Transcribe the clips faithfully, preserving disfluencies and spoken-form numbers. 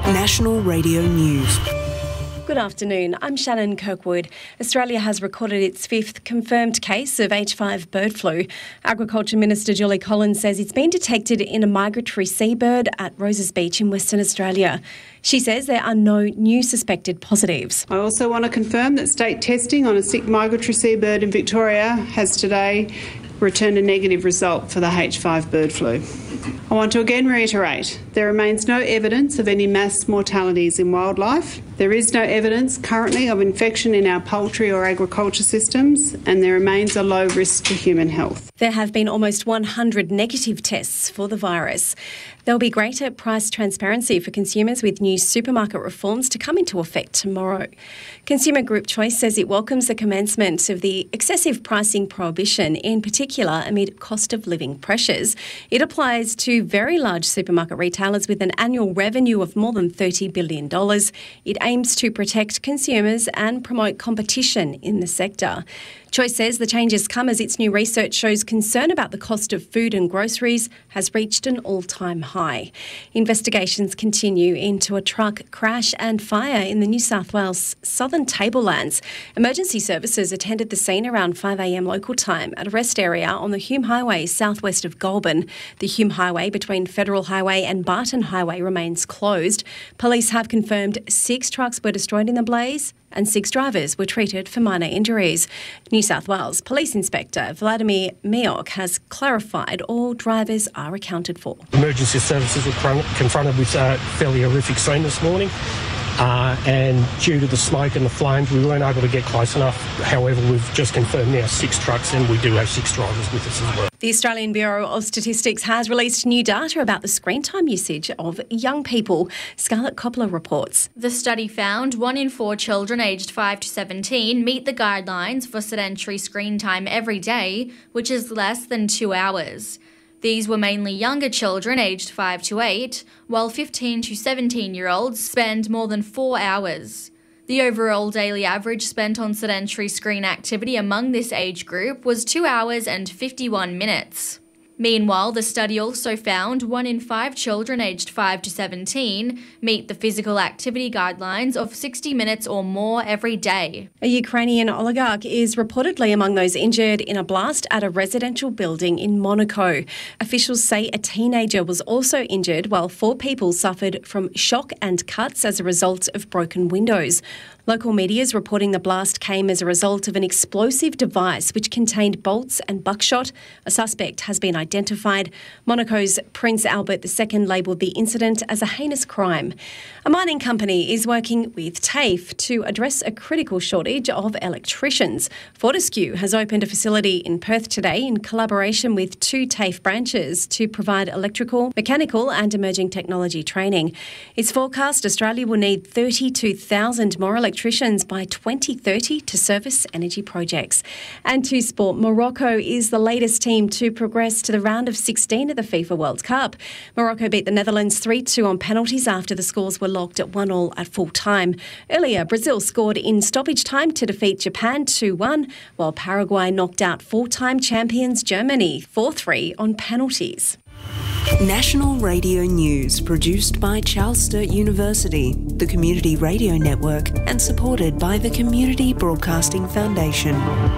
National Radio News. Good afternoon, I'm Shannon Kirkwood. Australia has recorded its fifth confirmed case of H five bird flu. Agriculture Minister Julie Collins says it's been detected in a migratory seabird at Roses Beach in Western Australia. She says there are no new suspected positives. I also want to confirm that state testing on a sick migratory seabird in Victoria has today returned a negative result for the H five bird flu. I want to again reiterate, there remains no evidence of any mass mortalities in wildlife. There is no evidence currently of infection in our poultry or agriculture systems, and there remains a low risk to human health. There have been almost one hundred negative tests for the virus. There will be greater price transparency for consumers with new supermarket reforms to come into effect tomorrow. Consumer Group Choice says it welcomes the commencement of the excessive pricing prohibition, in particular amid cost of living pressures. It applies to very large supermarket retailers with an annual revenue of more than thirty billion dollars. It aims to protect consumers and promote competition in the sector. Choice says the changes come as its new research shows concern about the cost of food and groceries has reached an all-time high. Investigations continue into a truck crash and fire in the New South Wales Southern Tablelands. Emergency services attended the scene around five a m local time at a rest area on the Hume Highway southwest of Goulburn. The Hume Highway between Federal Highway and Barton Highway remains closed. Police have confirmed six trucks were destroyed in the blaze and six drivers were treated for minor injuries. New South Wales Police Inspector Vladimir Miok has clarified all drivers are accounted for. Emergency services were confronted with a fairly horrific scene this morning. Uh, and due to the smoke and the flames, we weren't able to get close enough. However, we've just confirmed now six trucks and we do have six drivers with us as well. The Australian Bureau of Statistics has released new data about the screen time usage of young people. Scarlett Coppola reports. The study found one in four children aged five to seventeen meet the guidelines for sedentary screen time every day, which is less than two hours. These were mainly younger children aged five to eight, while fifteen to seventeen-year-olds spend more than four hours. The overall daily average spent on sedentary screen activity among this age group was two hours and fifty-one minutes. Meanwhile, the study also found one in five children aged five to seventeen meet the physical activity guidelines of sixty minutes or more every day. A Ukrainian oligarch is reportedly among those injured in a blast at a residential building in Monaco. Officials say a teenager was also injured while four people suffered from shock and cuts as a result of broken windows. Local media is reporting the blast came as a result of an explosive device which contained bolts and buckshot. A suspect has been identified. Monaco's Prince Albert the Second labelled the incident as a heinous crime. A mining company is working with TAFE to address a critical shortage of electricians. Fortescue has opened a facility in Perth today in collaboration with two TAFE branches to provide electrical, mechanical and emerging technology training. It's forecast Australia will need thirty-two thousand more electricians by twenty thirty to service energy projects. And to sport, Morocco is the latest team to progress to the round of sixteen of the FIFA World Cup. Morocco beat the Netherlands three two on penalties after the scores were locked at one all at full time. Earlier, Brazil scored in stoppage time to defeat Japan two one, while Paraguay knocked out four-time champions Germany four three on penalties. National Radio News, produced by Charles Sturt University, the Community Radio Network, and supported by the Community Broadcasting Foundation.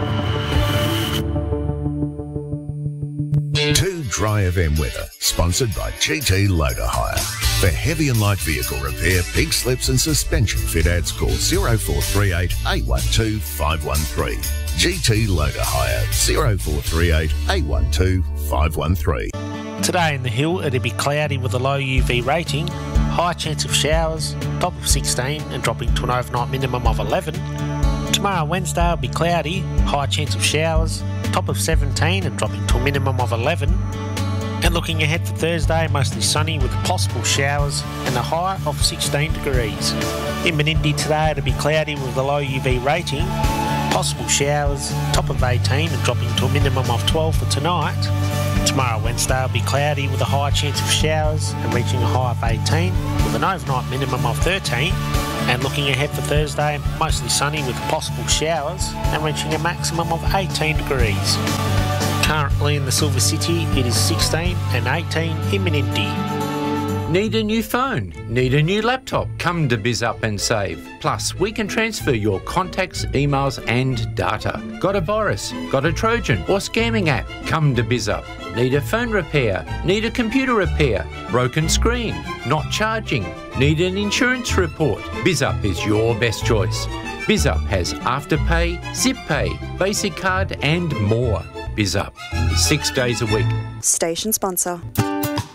Two Dry F M weather, sponsored by G T Loader Hire. For heavy and light vehicle repair, pig slips and suspension fit outs, call zero four three eight, eight one two, five one three. G T Loader Hire, zero four three eight, eight one two, five one three. Today in the Hill, it'll be cloudy with a low U V rating, high chance of showers, top of sixteen and dropping to an overnight minimum of eleven. Tomorrow, Wednesday, will be cloudy, high chance of showers, top of seventeen and dropping to a minimum of eleven. And looking ahead for Thursday, mostly sunny with possible showers and a high of sixteen degrees. In Menindee today, it'll be cloudy with a low U V rating, possible showers, top of eighteen and dropping to a minimum of twelve for tonight. Tomorrow, Wednesday, will be cloudy with a high chance of showers and reaching a high of eighteen with an overnight minimum of thirteen. And looking ahead for Thursday, mostly sunny with possible showers and reaching a maximum of eighteen degrees. Currently in the Silver City, it is sixteen and eighteen in Menindee. Need a new phone? Need a new laptop? Come to BizUp and save. Plus, we can transfer your contacts, emails and data. Got a virus? Got a Trojan or scamming app? Come to BizUp. Need a phone repair? Need a computer repair? Broken screen? Not charging? Need an insurance report? BizUp is your best choice. BizUp has Afterpay, ZipPay, Basic Card and more. BizUp, six days a week. Station sponsor.